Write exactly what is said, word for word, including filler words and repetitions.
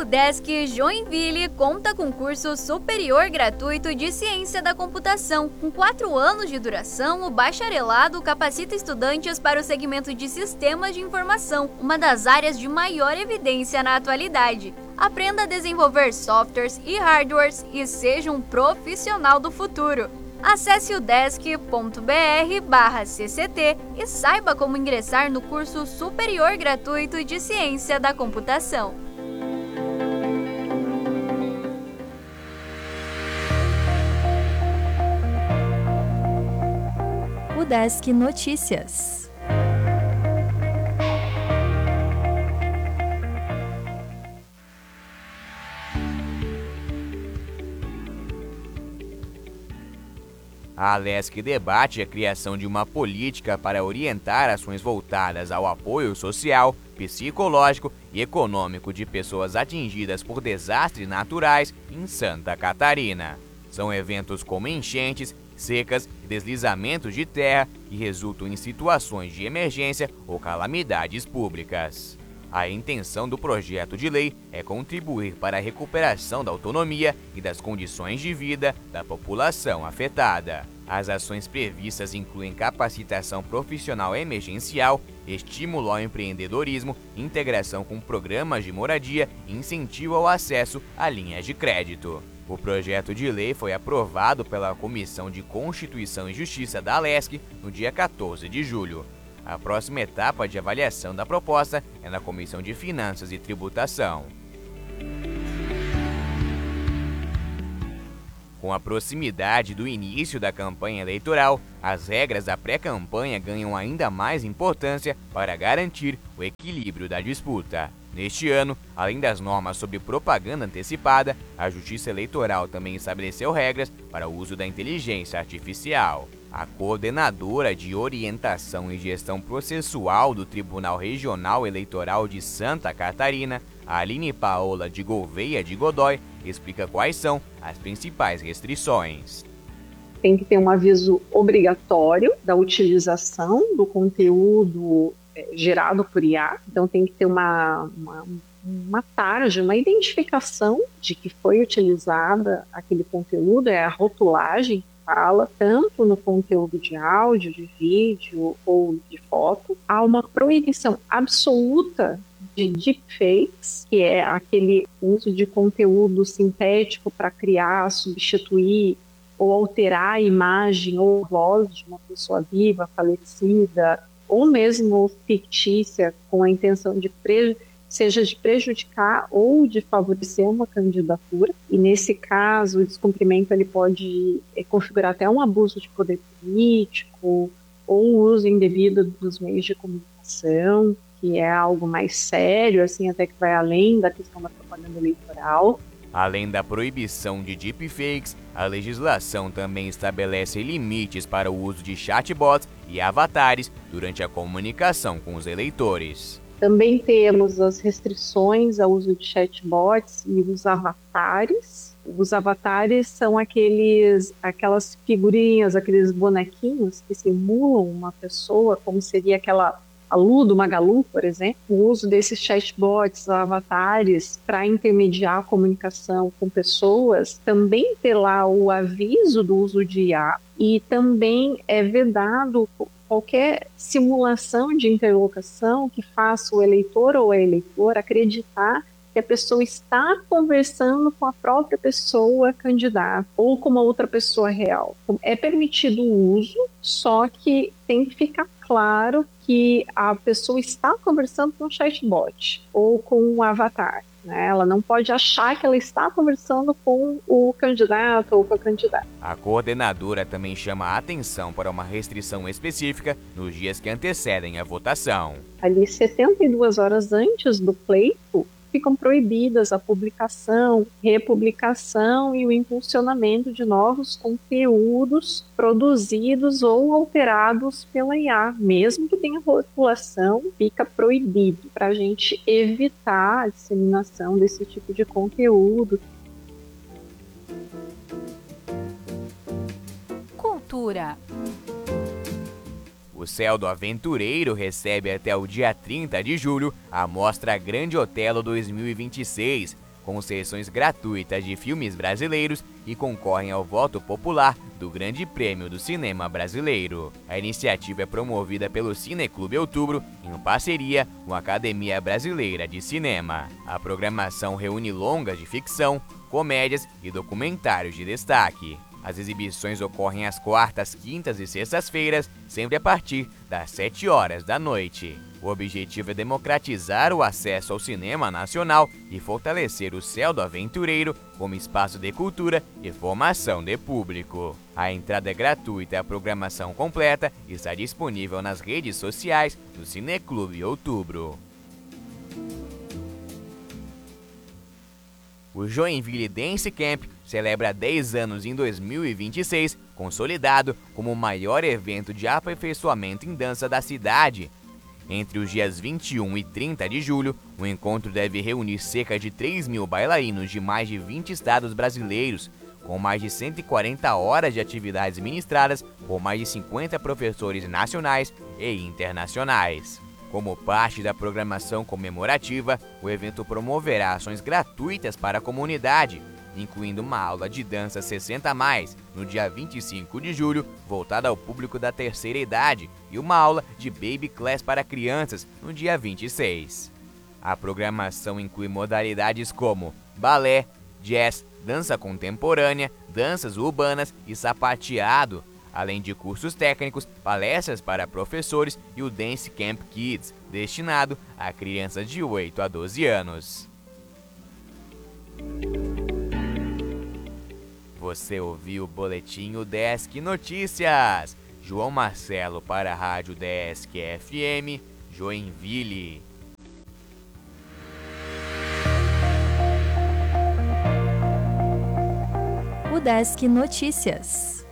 UDESC Joinville conta com curso superior gratuito de Ciência da Computação. Com quatro anos de duração, o bacharelado capacita estudantes para o segmento de Sistemas de Informação, uma das áreas de maior evidência na atualidade. Aprenda a desenvolver softwares e hardwares e seja um profissional do futuro. Acesse udesc ponto br barra C C T e saiba como ingressar no curso superior gratuito de Ciência da Computação. UDESC Notícias. A Alesc debate a criação de uma política para orientar ações voltadas ao apoio social, psicológico e econômico de pessoas atingidas por desastres naturais em Santa Catarina. São eventos como enchentes, secas e deslizamentos de terra que resultam em situações de emergência ou calamidades públicas. A intenção do projeto de lei é contribuir para a recuperação da autonomia e das condições de vida da população afetada. As ações previstas incluem capacitação profissional emergencial, estímulo ao empreendedorismo, integração com programas de moradia e incentivo ao acesso a linhas de crédito. O projeto de lei foi aprovado pela Comissão de Constituição e Justiça da Alesc no dia quatorze de julho. A próxima etapa de avaliação da proposta é na Comissão de Finanças e Tributação. Com a proximidade do início da campanha eleitoral, as regras da pré-campanha ganham ainda mais importância para garantir o equilíbrio da disputa. Neste ano, além das normas sobre propaganda antecipada, a Justiça Eleitoral também estabeleceu regras para o uso da inteligência artificial. A coordenadora de Orientação e Gestão Processual do Tribunal Regional Eleitoral de Santa Catarina, Aline Paola de Gouveia de Godoy, explica quais são as principais restrições. Tem que ter um aviso obrigatório da utilização do conteúdo é, gerado por I A, então tem que ter uma, uma, uma tarja, uma identificação de que foi utilizada aquele conteúdo, é a rotulagem que fala, tanto no conteúdo de áudio, de vídeo ou de foto. Há uma proibição absoluta de deepfakes, que é aquele uso de conteúdo sintético para criar, substituir ou alterar a imagem ou voz de uma pessoa viva, falecida, ou mesmo fictícia, com a intenção de preju- seja de prejudicar ou de favorecer uma candidatura. E nesse caso, o descumprimento ele pode é, configurar até um abuso de poder político ou o uso indevido dos meios de comunicação, que é algo mais sério, assim, até que vai além da questão da propaganda eleitoral. Além da proibição de deepfakes, a legislação também estabelece limites para o uso de chatbots e avatares durante a comunicação com os eleitores. Também temos as restrições ao uso de chatbots e os avatares. Os avatares são aqueles, aquelas figurinhas, aqueles bonequinhos que simulam uma pessoa, como seria aquela a Lu do Magalu, por exemplo. O uso desses chatbots, avatares, para intermediar a comunicação com pessoas, também ter lá o aviso do uso de I A, e também é vedado qualquer simulação de interlocução que faça o eleitor ou a eleitora acreditar que a pessoa está conversando com a própria pessoa candidata ou com uma outra pessoa real. É permitido o uso, só que tem que ficar claro que a pessoa está conversando com um chatbot ou com um avatar, né? Ela não pode achar que ela está conversando com o candidato ou com a candidata. A coordenadora também chama a atenção para uma restrição específica nos dias que antecedem a votação. Ali, setenta e duas horas antes do pleito, ficam proibidas a publicação, republicação e o impulsionamento de novos conteúdos produzidos ou alterados pela I A. Mesmo que tenha rotulação, fica proibido para a gente evitar a disseminação desse tipo de conteúdo. Cultura. O Céu do Aventureiro recebe até o dia trinta de julho a mostra Grande Otelo dois mil e vinte e seis, com sessões gratuitas de filmes brasileiros e concorrem ao voto popular do Grande Prêmio do Cinema Brasileiro. A iniciativa é promovida pelo Cineclube Outubro, em parceria com a Academia Brasileira de Cinema. A programação reúne longas de ficção, comédias e documentários de destaque. As exibições ocorrem às quartas, quintas e sextas-feiras, sempre a partir das sete horas da noite. O objetivo é democratizar o acesso ao cinema nacional e fortalecer o Céu do Aventureiro como espaço de cultura e formação de público. A entrada é gratuita e a programação completa está disponível nas redes sociais do Cineclube Outubro. O Joinville Dance Camp celebra dez anos em dois mil e vinte e seis, consolidado como o maior evento de aperfeiçoamento em dança da cidade. Entre os dias vinte e um e trinta de julho, o encontro deve reunir cerca de três mil bailarinos de mais de vinte estados brasileiros, com mais de cento e quarenta horas de atividades ministradas por mais de cinquenta professores nacionais e internacionais. Como parte da programação comemorativa, o evento promoverá ações gratuitas para a comunidade, incluindo uma aula de dança sessenta a mais, no dia vinte e cinco de julho, voltada ao público da terceira idade, e uma aula de Baby Class para crianças, no dia vinte e seis. A programação inclui modalidades como balé, jazz, dança contemporânea, danças urbanas e sapateado, além de cursos técnicos, palestras para professores e o Dance Camp Kids, destinado a crianças de oito a doze anos. Você ouviu o Boletim UDESC Notícias. João Marcelo para a Rádio UDESC F M, Joinville. UDESC Notícias.